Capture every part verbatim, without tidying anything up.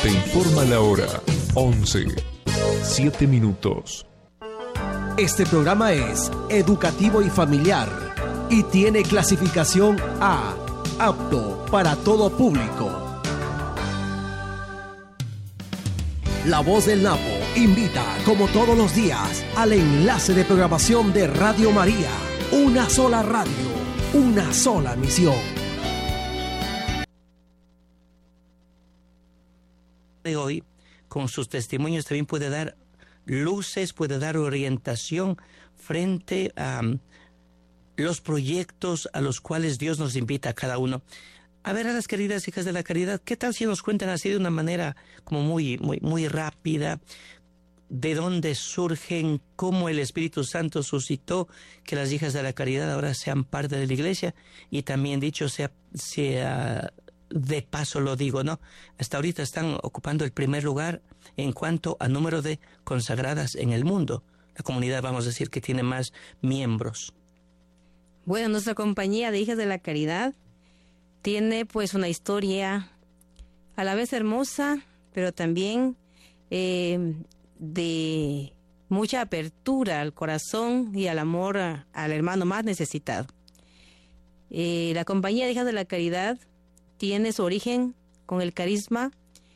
Te informa la hora, once, siete minutos. Este programa es educativo y familiar y tiene clasificación A, apto para todo público. La Voz del Napo invita, como todos los días, al enlace de programación de Radio María. Una sola radio, una sola misión. De hoy, con sus testimonios, también puede dar luces, puede dar orientación frente a um, los proyectos a los cuales Dios nos invita a cada uno. A ver, a las queridas hijas de la caridad, ¿qué tal si nos cuentan así de una manera como muy, muy, muy rápida? ¿De dónde surgen? ¿Cómo el Espíritu Santo suscitó que las hijas de la caridad ahora sean parte de la iglesia? Y también dicho sea, sea de paso lo digo, ¿no? Hasta ahorita están ocupando el primer lugar en cuanto a número de consagradas en el mundo. La comunidad, vamos a decir, que tiene más miembros. Bueno, nuestra compañía de hijas de la caridad tiene pues una historia a la vez hermosa, pero también eh, de mucha apertura al corazón y al amor a, al hermano más necesitado. Eh, la compañía de hijas de la caridad tiene su origen con el carisma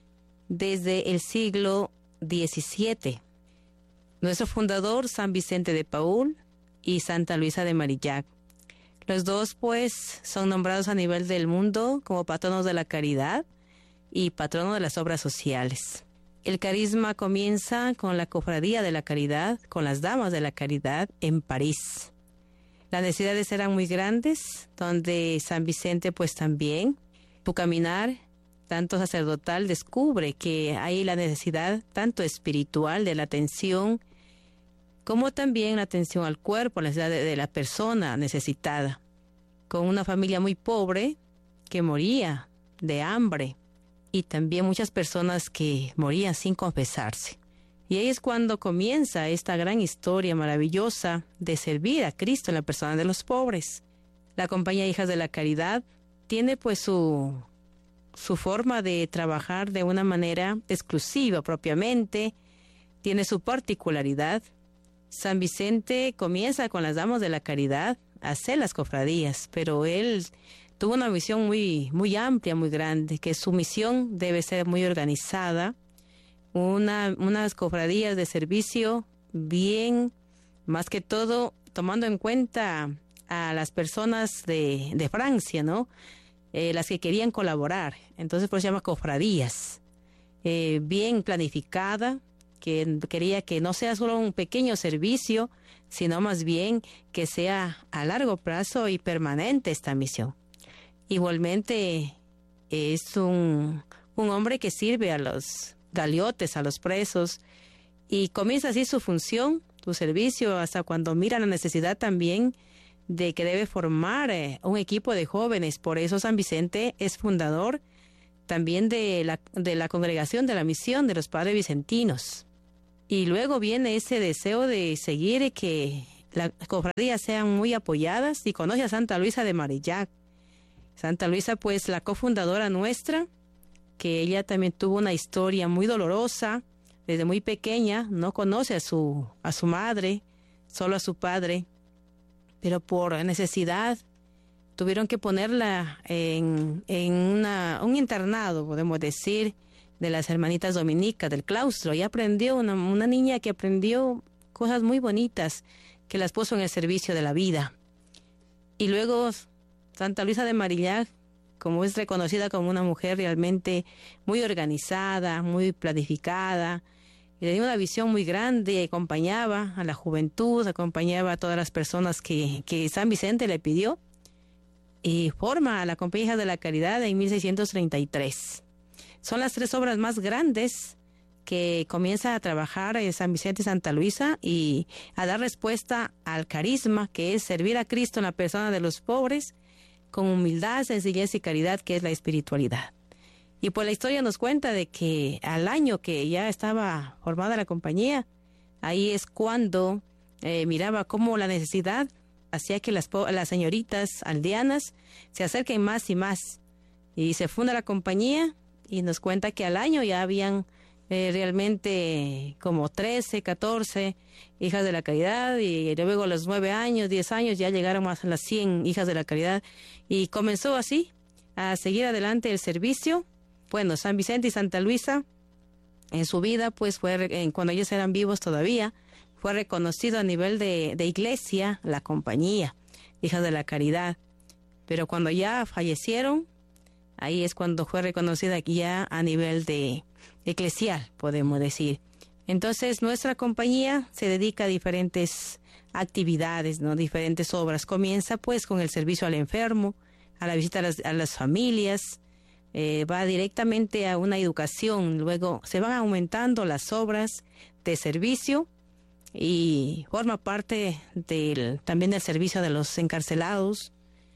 desde el siglo diecisiete. Nuestro fundador, San Vicente de Paúl y Santa Luisa de Marillac. Los dos, pues, son nombrados a nivel del mundo como patronos de la caridad y patronos de las obras sociales. El carisma comienza con la Cofradía de la Caridad, con las Damas de la Caridad en París. Las necesidades eran muy grandes, donde San Vicente, pues, también, su caminar, tanto sacerdotal, descubre que hay la necesidad tanto espiritual de la atención, como también la atención al cuerpo, la necesidad de, de la persona necesitada, con una familia muy pobre que moría de hambre y también muchas personas que morían sin confesarse. Y ahí es cuando comienza esta gran historia maravillosa de servir a Cristo en la persona de los pobres. La compañía de Hijas de la Caridad tiene pues su, su forma de trabajar de una manera exclusiva propiamente, tiene su particularidad. San Vicente comienza con las Damas de la Caridad a hacer las cofradías, pero él tuvo una visión muy, muy amplia, muy grande, que su misión debe ser muy organizada, una, unas cofradías de servicio bien, más que todo, tomando en cuenta a las personas de, de Francia, ¿no? Eh, las que querían colaborar, entonces por eso se llama cofradías, eh, bien planificada, que quería que no sea solo un pequeño servicio, sino más bien que sea a largo plazo y permanente esta misión. Igualmente es un, un hombre que sirve a los galiotes, a los presos, y comienza así su función, su servicio, hasta cuando mira la necesidad también de que debe formar eh, un equipo de jóvenes. Por eso San Vicente es fundador también de la, de la congregación de la misión de los padres vicentinos. Y luego viene ese deseo de seguir que las cofradías sean muy apoyadas, y conoce a Santa Luisa de Marillac. Santa Luisa, pues, la cofundadora nuestra, que ella también tuvo una historia muy dolorosa, desde muy pequeña, no conoce a su, a su madre, solo a su padre, pero por necesidad tuvieron que ponerla en, en una, un internado, podemos decir, de las hermanitas dominicas del claustro, y aprendió, una, una niña que aprendió cosas muy bonitas, que las puso en el servicio de la vida. Y luego Santa Luisa de Marillac, como es reconocida como una mujer realmente muy organizada, muy planificada, y tenía una visión muy grande, y acompañaba a la juventud, acompañaba a todas las personas que, que San Vicente le pidió, y forma a la Compañía de la Caridad en mil seiscientos treinta y tres. Son las tres obras más grandes que comienza a trabajar en San Vicente y Santa Luisa, y a dar respuesta al carisma, que es servir a Cristo en la persona de los pobres, con humildad, sencillez y caridad, que es la espiritualidad. Y pues la historia nos cuenta de que al año que ya estaba formada la compañía, ahí es cuando eh, miraba cómo la necesidad hacía que las, las señoritas aldeanas se acerquen más y más. Y se funda la compañía, y nos cuenta que al año ya habían eh, realmente como trece, catorce hijas de la caridad, y luego a los nueve años, diez años ya llegaron más a las cien hijas de la caridad, y comenzó así a seguir adelante el servicio. Bueno, San Vicente y Santa Luisa en su vida, pues fue, en, cuando ellos eran vivos todavía, fue reconocido a nivel de, de iglesia, la compañía, hijas de la caridad. Pero cuando ya fallecieron, ahí es cuando fue reconocida ya a nivel de eclesial, podemos decir. Entonces, nuestra compañía se dedica a diferentes actividades, ¿no? Diferentes obras. Comienza pues con el servicio al enfermo, a la visita a las, a las familias, eh, va directamente a una educación, luego se van aumentando las obras de servicio y forma parte del, también del servicio de los encarcelados.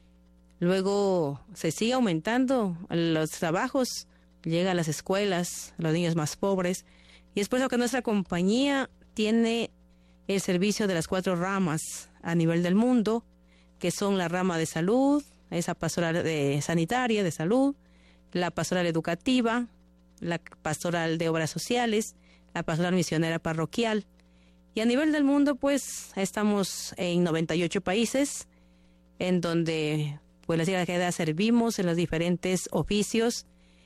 Luego se sigue aumentando los trabajos, llega a las escuelas, a los niños más pobres, y es por eso que nuestra compañía tiene el servicio de las cuatro ramas a nivel del mundo, que son la rama de salud, esa pastoral de sanitaria de salud, la pastoral educativa, la pastoral de obras sociales, la pastoral misionera parroquial. Y a nivel del mundo, pues, estamos en noventa y ocho países, en donde, pues, la Iglesia de la Caridad servimos en los diferentes oficios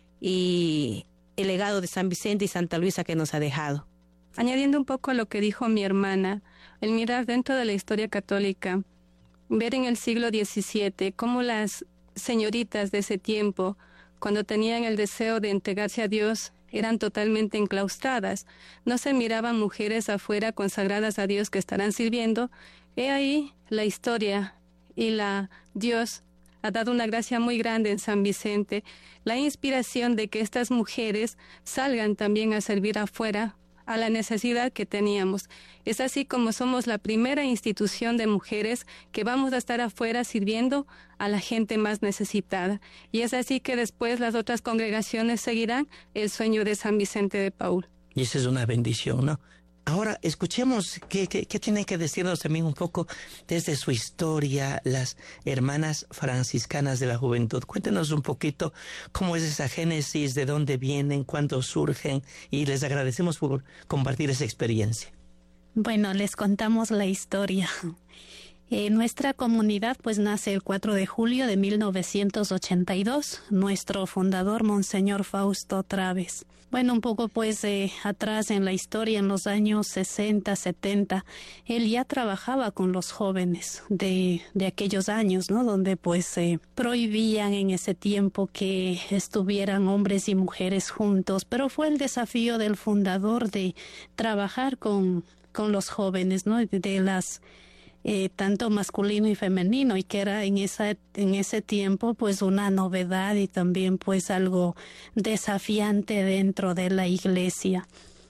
y el legado de San Vicente y Santa Luisa que nos ha dejado. Añadiendo un poco a lo que dijo mi hermana, el mirar dentro de la historia católica, ver en el siglo diecisiete cómo las señoritas de ese tiempo, cuando tenían el deseo de entregarse a Dios, eran totalmente enclaustradas. No se miraban mujeres afuera consagradas a Dios que estarán sirviendo. He ahí la historia y la Dios ha dado una gracia muy grande en San Vicente, la inspiración de que estas mujeres salgan también a servir afuera a la necesidad que teníamos. Es así como somos la primera institución de mujeres que vamos a estar afuera sirviendo a la gente más necesitada. Y es así que después las otras congregaciones seguirán el sueño de San Vicente de Paúl. Y esa es una bendición, ¿no? Ahora, escuchemos qué, qué, qué tienen que decirnos también un poco desde su historia las hermanas franciscanas de la juventud. Cuéntenos un poquito cómo es esa génesis, de dónde vienen, cuándo surgen, y les agradecemos por compartir esa experiencia. Bueno, les contamos la historia. Eh, nuestra comunidad pues nace el cuatro de julio de mil novecientos ochenta y dos. Nuestro fundador, Monseñor Fausto Traves. Bueno, un poco pues eh, atrás en la historia, en los años sesenta, setenta, él ya trabajaba con los jóvenes de, de aquellos años, ¿no? Donde pues eh, prohibían en ese tiempo que estuvieran hombres y mujeres juntos, pero fue el desafío del fundador de trabajar con, con los jóvenes, ¿no? De, de las... Eh, tanto masculino y femenino, y que era en esa en ese tiempo pues una novedad y también pues algo desafiante dentro de la iglesia.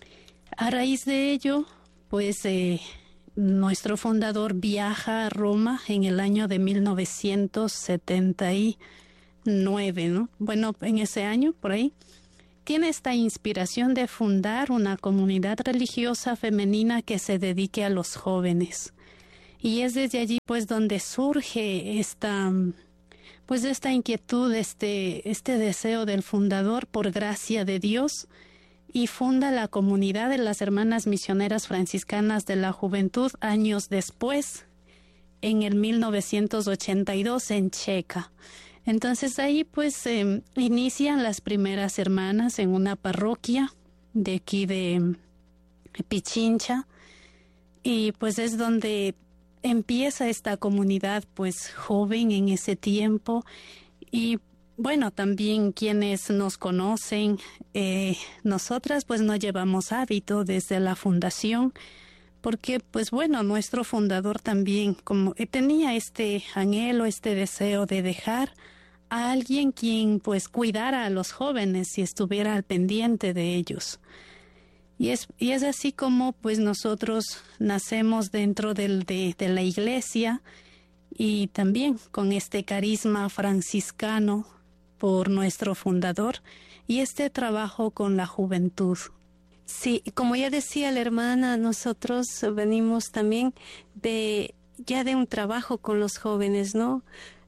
A raíz de ello, pues eh, nuestro fundador viaja a Roma en el año de mil novecientos setenta y nueve, ¿no? Bueno, en ese año, por ahí, tiene esta inspiración de fundar una comunidad religiosa femenina que se dedique a los jóvenes. Y es desde allí pues donde surge esta, pues esta inquietud, este, este deseo del fundador por gracia de Dios, y funda la comunidad de las Hermanas Misioneras Franciscanas de la Juventud años después, en el mil novecientos ochenta y dos en Checa. Entonces ahí pues eh, inician las primeras hermanas en una parroquia de aquí de Pichincha, y pues es donde empieza esta comunidad pues joven en ese tiempo. Y bueno, también quienes nos conocen, eh, nosotras pues no llevamos hábito desde la fundación, porque pues bueno, nuestro fundador también como eh, tenía este anhelo, este deseo de dejar a alguien quien pues cuidara a los jóvenes y estuviera al pendiente de ellos. Y es, y es así como pues nosotros nacemos dentro del, de, de la iglesia, y también con este carisma franciscano por nuestro fundador y este trabajo con la juventud. Sí, como ya decía la hermana, nosotros venimos también de ya de un trabajo con los jóvenes, ¿no?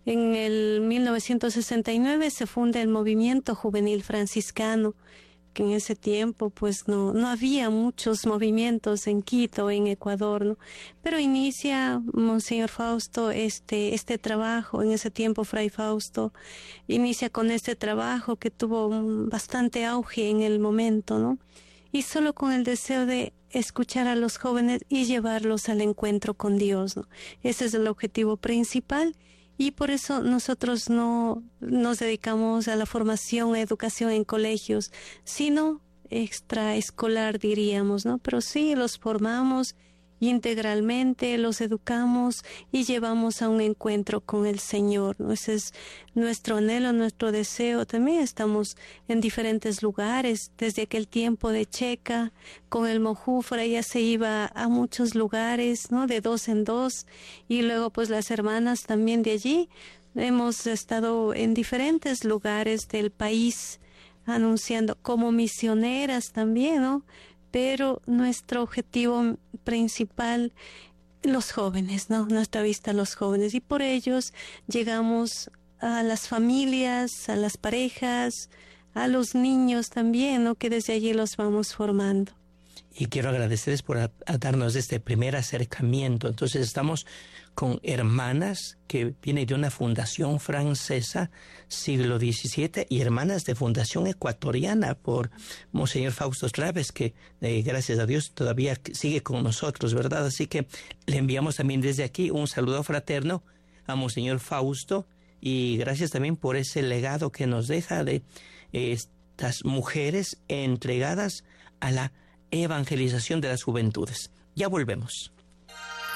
En el mil novecientos sesenta y nueve se funda el Movimiento Juvenil Franciscano, que en ese tiempo pues no, no había muchos movimientos en Quito, en Ecuador, ¿no? Pero inicia Monseñor Fausto este, este trabajo, en ese tiempo Fray Fausto inicia con este trabajo que tuvo bastante auge en el momento, ¿no? Y solo con el deseo de escuchar a los jóvenes y llevarlos al encuentro con Dios, ¿no? Ese es el objetivo principal. Y por eso nosotros no nos dedicamos a la formación, a educación en colegios, sino extraescolar, diríamos, ¿no? Pero sí, los formamos integralmente, los educamos y llevamos a un encuentro con el Señor, ¿no? Ese es nuestro anhelo, nuestro deseo. También estamos en diferentes lugares, desde aquel tiempo de Checa, con el Mojúfara ya se iba a muchos lugares, ¿no? De dos en dos, y luego pues las hermanas también de allí. Hemos estado en diferentes lugares del país anunciando como misioneras también, ¿no? Pero nuestro objetivo principal, los jóvenes, ¿no? Nuestra vista a los jóvenes, y por ellos llegamos a las familias, a las parejas, a los niños también, ¿no? Que desde allí los vamos formando. Y quiero agradecerles por a, a darnos este primer acercamiento. Entonces estamos con hermanas que vienen de una fundación francesa, siglo diecisiete, y hermanas de fundación ecuatoriana por Monseñor Fausto Traves, que eh, gracias a Dios todavía sigue con nosotros, ¿verdad? Así que le enviamos también desde aquí un saludo fraterno a Monseñor Fausto, y gracias también por ese legado que nos deja de eh, estas mujeres entregadas a la evangelización de las juventudes. Ya volvemos.